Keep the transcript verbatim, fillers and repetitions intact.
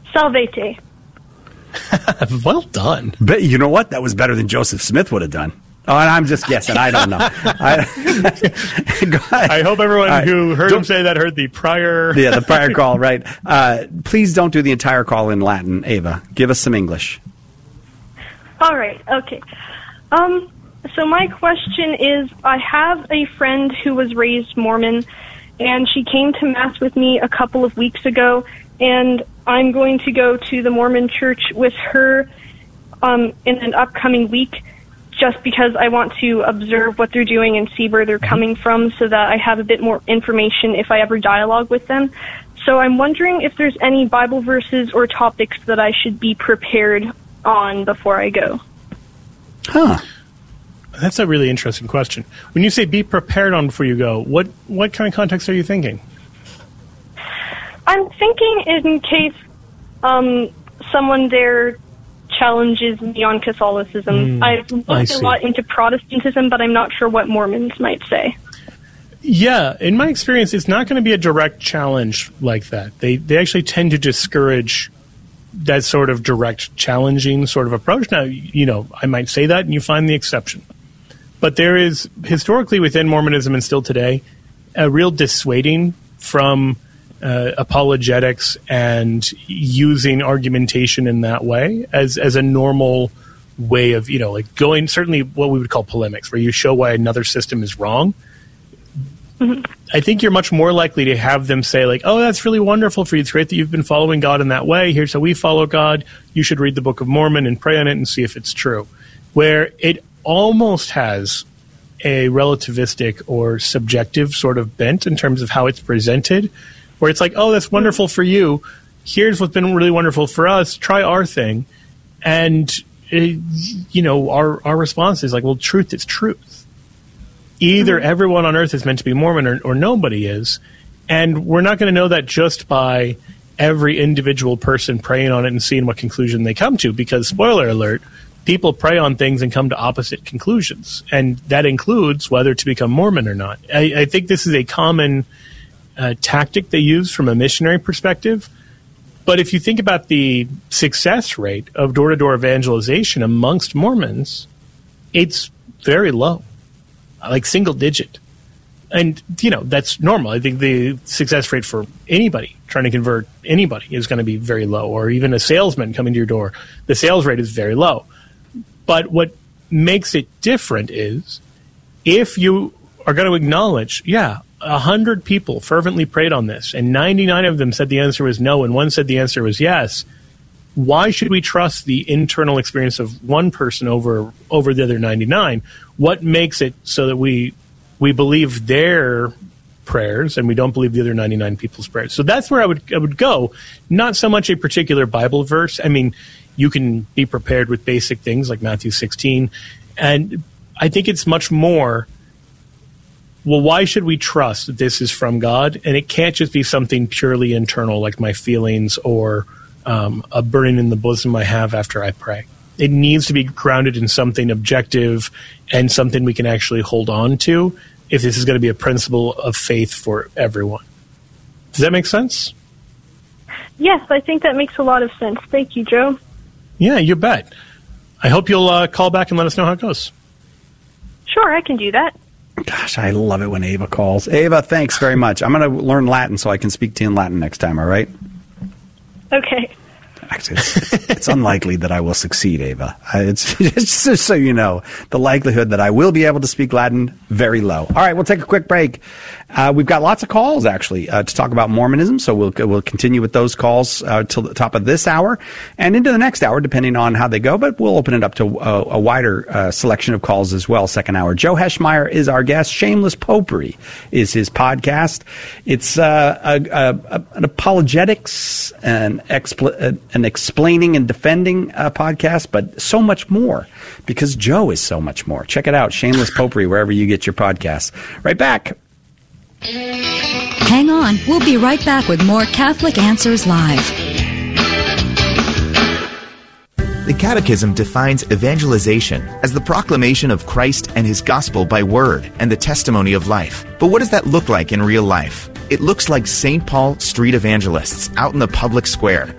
Salvete. Well done. But you know what? That was better than Joseph Smith would have done. Oh, and I'm just guessing. I don't know. I, I hope everyone right. who heard don't, him say that heard the prior... yeah, the prior call, right. Uh, please don't do the entire call in Latin, Ava. Give us some English. All right, okay. Um, so my question is, I have a friend who was raised Mormon, and she came to Mass with me a couple of weeks ago, and I'm going to go to the Mormon church with her um, in an upcoming week, just because I want to observe what they're doing and see where they're coming from so that I have a bit more information if I ever dialogue with them. So I'm wondering if there's any Bible verses or topics that I should be prepared on before I go. Huh. That's a really interesting question. When you say be prepared on before you go, what, what kind of context are you thinking? I'm thinking in case um, someone there challenges me on Catholicism. Mm, I've looked a lot into Protestantism, but I'm not sure what Mormons might say. Yeah, in my experience, it's not going to be a direct challenge like that. They they actually tend to discourage that sort of direct challenging sort of approach. Now, you know, I might say that, and you find the exception. But there is, historically within Mormonism and still today, a real dissuading from Uh, apologetics and using argumentation in that way as as a normal way of, you know, like going, certainly what we would call polemics, where you show why another system is wrong. Mm-hmm. I think you're much more likely to have them say, like, oh, that's really wonderful for you. It's great that you've been following God in that way. Here's how we follow God. You should read the Book of Mormon and pray on it and see if it's true. Where it almost has a relativistic or subjective sort of bent in terms of how it's presented, where it's like, oh, that's wonderful for you. Here's what's been really wonderful for us. Try our thing. And, it, you know, our, our response is like, well, truth is truth. Either mm-hmm. everyone on earth is meant to be Mormon or, or nobody is. And we're not going to know that just by every individual person praying on it and seeing what conclusion they come to. Because, spoiler alert, people pray on things and come to opposite conclusions. And that includes whether to become Mormon or not. I, I think this is a common Uh, tactic they use from a missionary perspective. But if you think about the success rate of door-to-door evangelization amongst Mormons, it's very low, like single digit. And, you know, that's normal. I think the success rate for anybody trying to convert anybody is going to be very low, or even a salesman coming to your door. The sales rate is very low. But what makes it different is if you are going to acknowledge, yeah, a hundred people fervently prayed on this, and ninety-nine of them said the answer was no, and one said the answer was yes. Why should we trust the internal experience of one person over over the other ninety-nine? What makes it so that we we believe their prayers and we don't believe the other ninety-nine people's prayers? So that's where I would I would go. Not so much a particular Bible verse. I mean, you can be prepared with basic things like Matthew sixteen, and I think it's much more, well, why should we trust that this is from God? And it can't just be something purely internal, like my feelings or um, a burning in the bosom I have after I pray. It needs to be grounded in something objective and something we can actually hold on to if this is going to be a principle of faith for everyone. Does that make sense? Yes, I think that makes a lot of sense. Thank you, Joe. Yeah, you bet. I hope you'll uh, call back and let us know how it goes. Sure, I can do that. Gosh, I love it when Ava calls. Ava, thanks very much. I'm going to learn Latin so I can speak to you in Latin next time, all right? Okay. Actually, it's, it's unlikely that I will succeed, Ava. I, it's just so you know, the likelihood that I will be able to speak Latin, very low. All right, we'll take a quick break. Uh, we've got lots of calls, actually, uh, to talk about Mormonism, so we'll we'll continue with those calls uh, till the top of this hour and into the next hour, depending on how they go, but we'll open it up to a, a wider uh, selection of calls as well, second hour. Joe Heschmeyer is our guest. Shameless Popery is his podcast. It's uh, a, a, an apologetics and expl- an explaining and defending uh, podcast, but so much more, because Joe is so much more. Check it out, Shameless Popery, wherever you get your podcasts. Right back. Hang on. We'll be right back with more Catholic Answers Live. The Catechism defines evangelization as the proclamation of Christ and His gospel by word and the testimony of life. But what does that look like in real life? It looks like Saint Paul street evangelists out in the public square,